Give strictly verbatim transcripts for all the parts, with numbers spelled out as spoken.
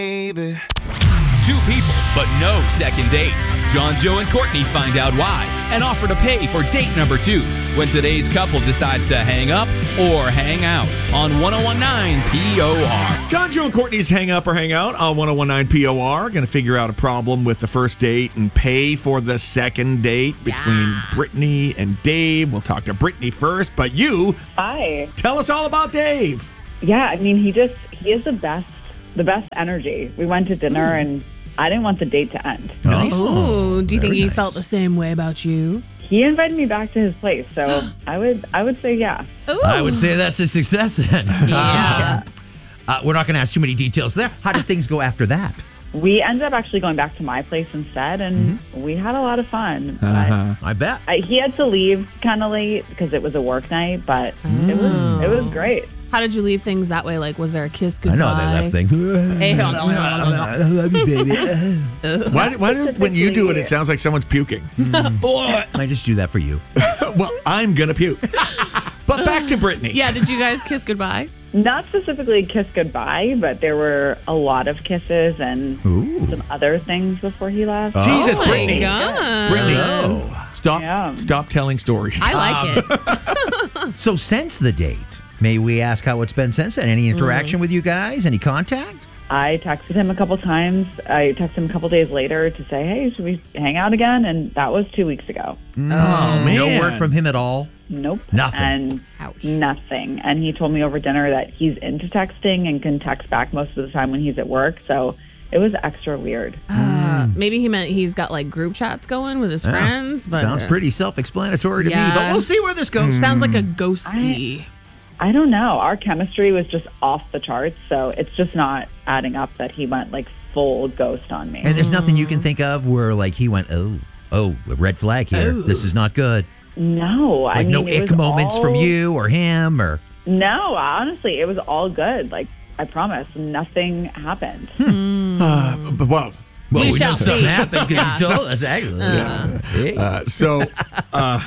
Baby. Two people, but no second date. John, Joe, and Courtney find out why and offer to pay for date number two when today's couple decides to hang up or hang out on one oh one nine P O R. John, Joe, and Courtney's Hang Up or Hang Out on one oh one nine P O R. Going to figure out a problem with the first date and pay for the second date between Yeah. Brittany and Dave. We'll talk to Brittany first, but you, Hi. tell us all about Dave. Yeah, I mean, he just, he is the best, the best energy. We went to dinner and I didn't want the date to end. Nice. Ooh, do you think Very he nice. felt the same way about you? He invited me back to his place, so I would, I would say yeah. Ooh. I would say that's a success then. Yeah. Uh, we're not going to ask too many details there. How did things go after that? We ended up actually going back to my place instead, and we had a lot of fun. But Uh-huh. I bet. I, he had to leave kind of late because it was a work night, but it was, it was great. How did you leave things that way? Like, was there a kiss I goodbye? know they left things. Hey, hold on, hold on, hold on. I love you, baby. Why, do- why do, when you do it, it sounds like someone's puking? I just do that for you. Well, I'm going to puke. But back to Brittany. Yeah, did you guys kiss goodbye? Not specifically kiss goodbye, but there were a lot of kisses and Ooh. some other things before he left. Jesus, Oh Brittany. my God. Brittany, Oh. stop, Yeah. stop telling stories. I like it. So since the date, may we ask how it's been since then? Any interaction Mm. with you guys? Any contact? I texted him a couple times. I texted him a couple days later to say, hey, should we hang out again? And that was two weeks ago. Oh, man. No word from him at all? Nope. Nothing. And Ouch. nothing. And he told me over dinner that he's into texting and can text back most of the time when he's at work. So it was extra weird. Uh, maybe he meant he's got like group chats going with his Yeah. friends. But Sounds pretty self-explanatory to me, Yeah. but we'll see where this goes. Sounds like a ghosty. I don't know. Our chemistry was just off the charts. So it's just not adding up that he went like full ghost on me. And there's nothing you can think of where like he went, oh, oh, a red flag here. Oh. This is not good. no, I Like mean, no it ick was moments from all- you or him or. No, honestly, it was all good. Like, I promise, nothing happened. Uh, but, well, Well, We we, shall know something see. happened because Yeah. you told us actually. Hey. uh, so, uh,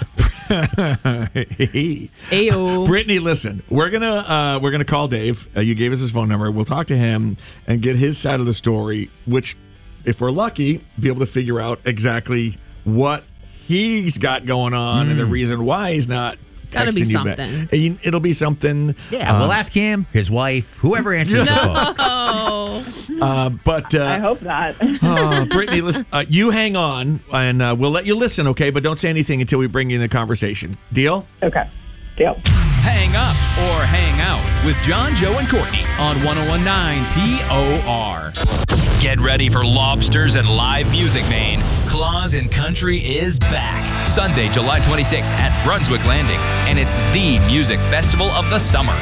Ayo. Brittany, listen, we're gonna uh, we're gonna call Dave. Uh, you gave us his phone number. We'll talk to him and get his side of the story. Which, if we're lucky, be able to figure out exactly what he's got going on and the reason why he's not Gotta be texting you back. something. And It'll be something. Yeah, uh, we'll ask him, his wife, whoever answers the phone. Oh. uh, but I uh, hope not. uh, Brittany, listen, uh, you hang on, and uh, we'll let you listen, okay? But don't say anything until we bring you in the conversation. Deal? Okay, deal. Hang up or hang out with John, Joe, and Courtney on one oh one nine P O R. Get ready for lobsters and live music, Maine. Claus in Country is back. Sunday, July twenty-sixth at Brunswick Landing. And it's the music festival of the summer.